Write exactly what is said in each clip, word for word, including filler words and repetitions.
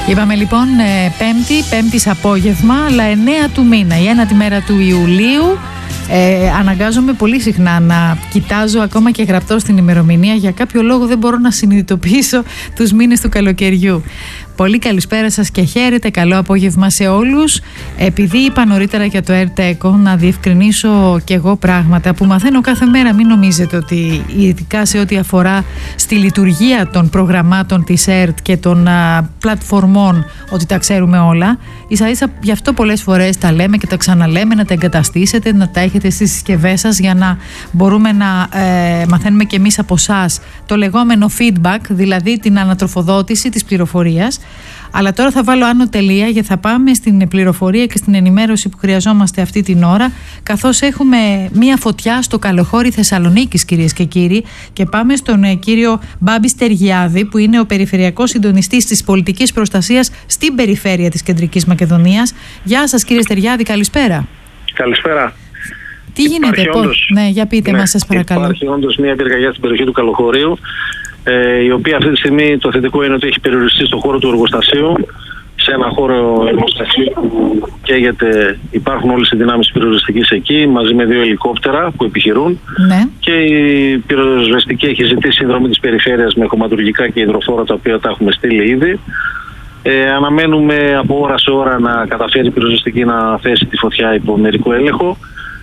Είπαμε λοιπόν πέμπτη, πέμπτης απόγευμα, αλλά εννέα του μήνα, η ένατη μέρα του Ιουλίου. Ε, αναγκάζομαι πολύ συχνά να κοιτάζω ακόμα και γραπτό στην ημερομηνία. Για κάποιο λόγο δεν μπορώ να συνειδητοποιήσω τους μήνες του καλοκαιριού. Πολύ καλησπέρα σας και χαίρετε, καλό απόγευμα σε όλους. Επειδή είπα νωρίτερα για το ΕΡΤ-ΕΚΟ, να διευκρινίσω κι εγώ πράγματα που μαθαίνω κάθε μέρα. Μην νομίζετε ότι ειδικά σε ό,τι αφορά στη λειτουργία των προγραμμάτων της ΕΡΤ και των α, πλατφορμών, ότι τα ξέρουμε όλα. Ίσα ίσα γι' αυτό πολλές φορές τα λέμε και τα ξαναλέμε, να τα εγκαταστήσετε, να τα έχετε στις συσκευές σας, για να μπορούμε να ε, μαθαίνουμε κι εμείς από εσάς το λεγόμενο feedback, δηλαδή την ανατροφοδότηση της πληροφορίας. Αλλά τώρα θα βάλω άνω τελεία, γιατί θα πάμε στην πληροφορία και στην ενημέρωση που χρειαζόμαστε αυτή την ώρα, καθώς έχουμε μία φωτιά στο Καλοχώρι Θεσσαλονίκης, κυρίες και κύριοι, και πάμε στον ε, κύριο Μπάμπη Στεργιάδη, που είναι ο Περιφερειακός Συντονιστής της Πολιτικής Προστασίας στην περιφέρεια της Κεντρικής Μακεδονίας. Γεια σας, κύριε Στεργιάδη, καλησπέρα. Καλησπέρα. Τι γίνεται, πώς? Όντως, ναι, για πείτε ναι, μας, σας παρακαλώ. Υπάρχει όντως μια πυρκαγιά στην περιοχή του Καλοχωρίου, ε, η οποία αυτή τη στιγμή το θετικό είναι ότι έχει περιοριστεί στον χώρο του εργοστασίου, σε ένα χώρο εργοστασίου που καίγεται. Υπάρχουν όλες οι δυνάμεις πυροσβεστικής εκεί, μαζί με δύο ελικόπτερα που επιχειρούν. Ναι. Και η πυροσβεστική έχει ζητήσει συνδρομή της περιφέρειας με χωματουργικά και υδροφόρα, τα οποία τα έχουμε στείλει ήδη. Ε, αναμένουμε από ώρα σε ώρα να καταφέρει η πυροσβεστική να θέσει τη φωτιά υπό μερικό έλεγχο.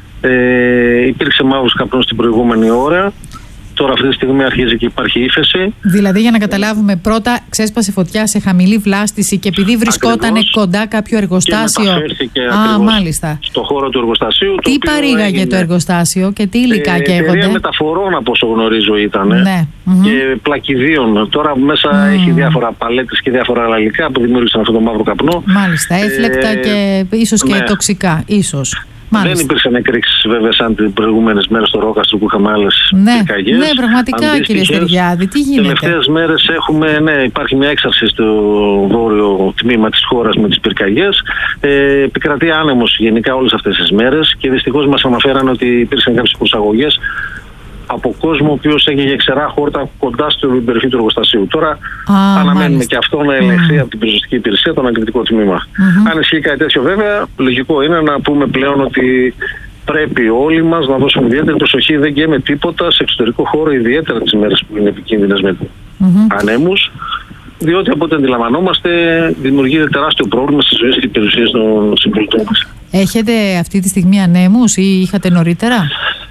Ε, υπήρξε μαύρος καπνός την προηγούμενη ώρα. Τώρα αυτή τη στιγμή αρχίζει και υπάρχει ύφεση. Δηλαδή, για να καταλάβουμε, πρώτα ξέσπασε φωτιά σε χαμηλή βλάστηση και επειδή βρισκόταν κοντά κάποιο εργοστάσιο. Και μεταφέρθηκε Α, μάλιστα. στο χώρο του εργοστασίου. Τι παρήγαγε έγινε... το εργοστάσιο και τι υλικά ε, καίγονται? Εταιρεία μεταφορών, από όσο γνωρίζω, ήταν. Ναι. Και πλακιδίων. Τώρα μέσα mm. έχει διάφορα παλέτες και διάφορα άλλα υλικά που δημιούργησαν αυτό το μαύρο καπνό. Μάλιστα. Έφλεκτα ε, και ίσως ναι. και τοξικά. Ίσως. Μάλιστα. Δεν υπήρξαν εκρήξεις βέβαια σαν τις προηγούμενες μέρες στο Ρόκαστρο που είχαμε άλλες ναι, πυρκαγιές. Ναι, πραγματικά, κύριε Στεργιάδη, τι γίνεται? Τελευταίες μέρες έχουμε, ναι, υπάρχει μια έξαρση στο βόρειο τμήμα της χώρας με τις πυρκαγιές. Ε, επικρατεί άνεμος γενικά όλες αυτές τις μέρες και δυστυχώς μας αναφέραν ότι υπήρξαν κάποιες προσαγωγές από κόσμο ο οποίος έγινε ξερά χόρτα κοντά στην περιοχή του εργοστασίου. Τώρα Α, αναμένουμε μάλιστα. και αυτό να ελεγχθεί mm. από την πυροσβεστική υπηρεσία, το ανακριτικό τμήμα. Mm-hmm. Αν ισχύει κάτι τέτοιο, βέβαια, λογικό είναι να πούμε πλέον ότι πρέπει όλοι μας να δώσουμε ιδιαίτερη προσοχή. Δεν καίμε τίποτα σε εξωτερικό χώρο, ιδιαίτερα τις ημέρες που είναι επικίνδυνες με mm-hmm. ανέμους. Διότι από ό,τι αντιλαμβανόμαστε, δημιουργείται τεράστιο πρόβλημα στις ζωές και περιουσίες των συμπολιτών μας. Έχετε αυτή τη στιγμή ανέμους ή είχατε νωρίτερα?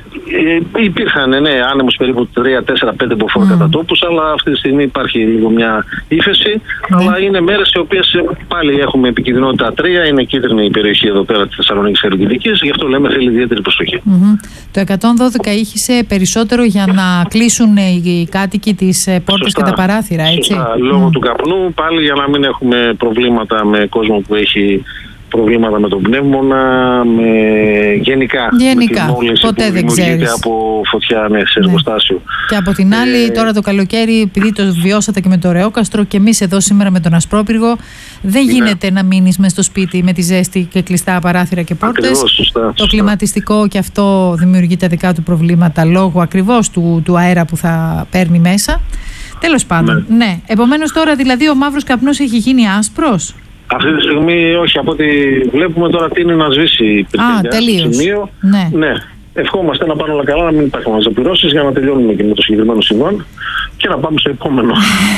Ε, υπήρχαν ναι, άνεμος περίπου τρία, τέσσερα, πέντε μποφόρ mm. κατά τόπους, αλλά αυτή τη στιγμή υπάρχει λίγο μια ύφεση. Mm. Αλλά είναι μέρες οι οποίες πάλι έχουμε επικινδυνότητα τρία, είναι κίτρινη η περιοχή εδώ πέρα της Θεσσαλονίκης Χαριτιδικής, γι' αυτό λέμε θέλει ιδιαίτερη προσοχή. Mm-hmm. Το εκατόν δώδεκα ήχησε περισσότερο για να κλείσουν οι κάτοικοι τις πόρτες και τα παράθυρα, έτσι. Σωστά, λόγω mm. του καπνού, πάλι για να μην έχουμε προβλήματα με κόσμο που έχει προβλήματα με τον πνεύμονα, με γενικά, γενικά. με τη μόλυνση ποτέ που δεν δημιουργείται από φωτιά ναι, σε εργοστάσιο. Ναι. Και από την άλλη, ε... τώρα το καλοκαίρι, επειδή το βιώσατε και με το Ρεόκαστρο και εμείς εδώ σήμερα με τον Ασπρόπυργο, δεν ναι. γίνεται να μείνεις μες στο σπίτι με τη ζέστη και κλειστά παράθυρα και πόρτες. Ακριβώς, σωστά, το σωστά. κλιματιστικό και αυτό δημιουργεί τα δικά του προβλήματα λόγω ακριβώς του, του αέρα που θα παίρνει μέσα. Τέλος πάντων, ναι. ναι. Επομένως τώρα δηλαδή ο μαύρος καπνός έχει γίνει άσπρος. Αυτή τη στιγμή όχι, από ό,τι βλέπουμε τώρα τείνει να σβήσει η πυρκαγιά στο σημείο. Ναι. ναι. Ευχόμαστε να πάνε όλα καλά, να μην υπάρχουν μαζοπυρώσεις για να τελειώνουμε και με το συγκεκριμένο συμβάν και να πάμε στο επόμενο.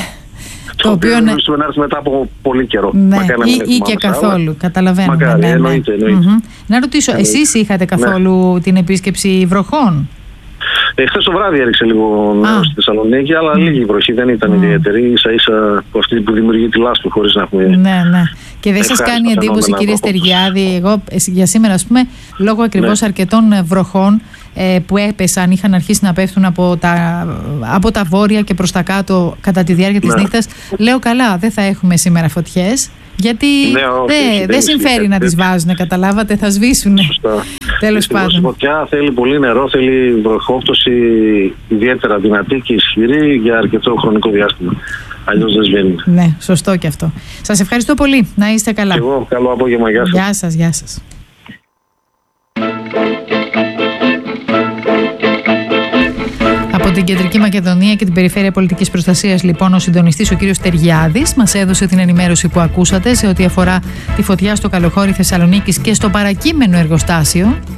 το οποίο είναι... να έρθει μετά από πολύ καιρό. Ναι, ή, ή και καθόλου, άλλα. Καταλαβαίνουμε. Μακάρι, ναι, ναι. εννοείται. εννοείται. Mm-hmm. Να ρωτήσω, εννοείται. Εσείς είχατε καθόλου ναι. την επίσκεψη βροχών? Ε, χθες το βράδυ έριξε λίγο νερό στη Θεσσαλονίκη, αλλά mm. λίγη βροχή, δεν ήταν mm. ιδιαίτερη. Ίσα ίσα από αυτή που δημιουργεί τη λάσπη χωρίς να έχουμε. Ναι, ναι. Και δεν σας κάνει εντύπωση, κύριε Στεργιάδη, εγώ για σήμερα, ας πούμε, λόγω ακριβώς ναι. αρκετών βροχών ε, που έπεσαν, είχαν αρχίσει να πέφτουν από τα, από τα βόρεια και προς τα κάτω κατά τη διάρκεια της ναι. νύχτας. Λέω καλά, δεν θα έχουμε σήμερα φωτιές. Γιατί ναι, δεν δε, δε συμφέρει να τις βάζουν, καταλάβατε, θα σβήσουν. Τέλος πάντων. Η φωτιά θέλει πολύ νερό, θέλει βροχόπτωση ιδιαίτερα δυνατή και ισχυρή για αρκετό χρονικό διάστημα. Αλλιώς δεν σβήνει. Ναι, σωστό και αυτό. Σας ευχαριστώ πολύ. Να είστε καλά. Και εγώ, καλό απόγευμα. Γεια σας. Γεια σας, γεια σας. την Κεντρική Μακεδονία και την Περιφέρεια Πολιτικής Προστασίας, λοιπόν, ο συντονιστής ο κύριος Τεργιάδης μας έδωσε την ενημέρωση που ακούσατε σε ό,τι αφορά τη φωτιά στο Καλοχώρι Θεσσαλονίκης και στο παρακείμενο εργοστάσιο.